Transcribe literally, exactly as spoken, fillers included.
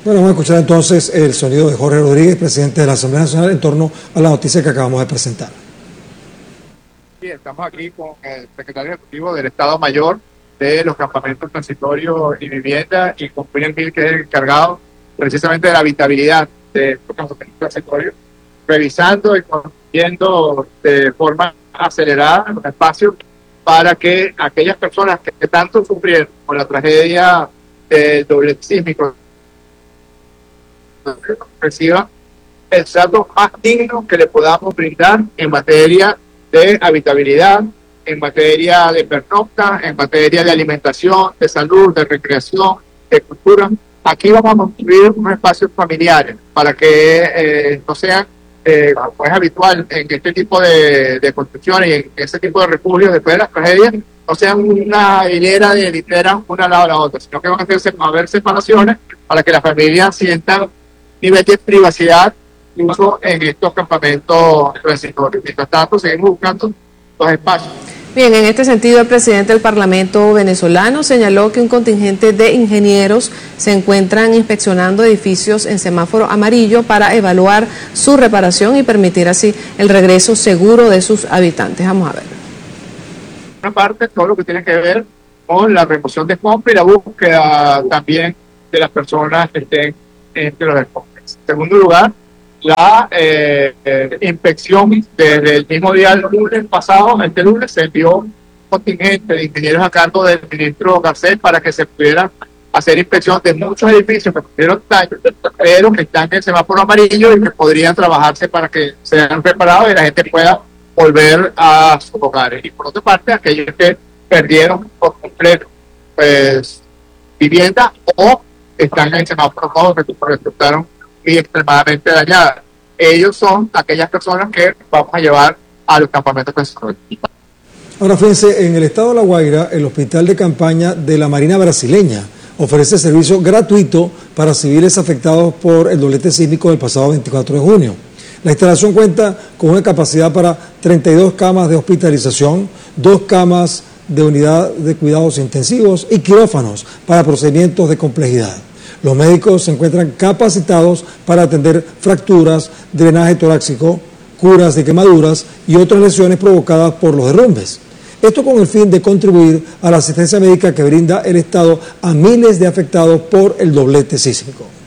Bueno, vamos a escuchar entonces el sonido de Jorge Rodríguez, presidente de la Asamblea Nacional, en torno a la noticia que acabamos de presentar. Sí, estamos aquí con el secretario ejecutivo del Estado Mayor de los campamentos transitorios y vivienda, y con William Hill, que es el encargado precisamente de la habitabilidad de estos campamentos transitorios, revisando y construyendo de forma acelerada los espacios para que aquellas personas que tanto sufrieron con la tragedia del doble sísmico reciban el trato más digno que le podamos brindar en materia de habitabilidad, en materia de pernocta, en materia de alimentación, de salud, de recreación, de cultura. Aquí vamos a construir unos espacios familiares para que eh, no sean, eh, como es habitual en este tipo de, de construcciones y en ese tipo de refugios después de las tragedias, no sean una hilera de literas una al lado de la otra, sino que van a, hacerse, a haber separaciones para que las familias sientan nivel de privacidad incluso en estos campamentos transitorios. Mientras tanto, seguimos buscando los espacios. Bien, en este sentido, el presidente del Parlamento venezolano señaló que un contingente de ingenieros se encuentran inspeccionando edificios en semáforo amarillo para evaluar su reparación y permitir así el regreso seguro de sus habitantes. Vamos a ver. Una parte, todo lo que tiene que ver con la remoción de escombros y la búsqueda también de las personas que estén entre los escombros. En segundo lugar, la eh, eh, inspección desde el mismo día del lunes pasado, este lunes, se envió un contingente de ingenieros a cargo del ministro Garcés para que se pudiera hacer inspección de muchos edificios que tuvieron daños, pero que están en el semáforo amarillo y que podrían trabajarse para que sean reparados y la gente pueda volver a sus hogares. Y por otra parte, aquellos que perdieron por completo pues, vivienda o están en el semáforo rojo que resultaron y extremadamente dañadas. Ellos son aquellas personas que vamos a llevar a los campamentos transitorios. Ahora, fíjense, en el estado de La Guaira, el hospital de campaña de la Marina Brasileña ofrece servicio gratuito para civiles afectados por el doblete sísmico del pasado veinticuatro de junio. La instalación cuenta con una capacidad para treinta y dos camas de hospitalización, dos camas de unidad de cuidados intensivos y quirófanos para procedimientos de complejidad. Los médicos se encuentran capacitados para atender fracturas, drenaje torácico, curas de quemaduras y otras lesiones provocadas por los derrumbes. Esto con el fin de contribuir a la asistencia médica que brinda el Estado a miles de afectados por el doblete sísmico.